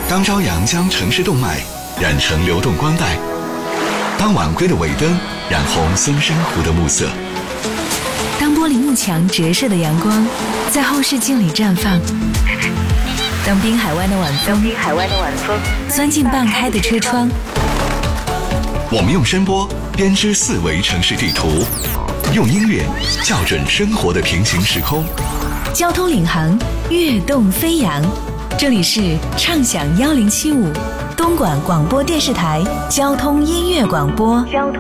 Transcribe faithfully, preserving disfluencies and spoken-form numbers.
当朝阳将城市动脉染成流动光带，当晚归的尾灯染红松山湖的暮色， 当玻璃幕墙折射的阳光在后视镜里绽放，当滨海湾的晚风滨海湾的晚风钻进半开的车窗， 我们用声波编织四维城市地图，用音乐校准生活的平行时空。 交通领航，跃动飞扬。这里是畅享一零七五东莞广播电视台交通音乐广播。交通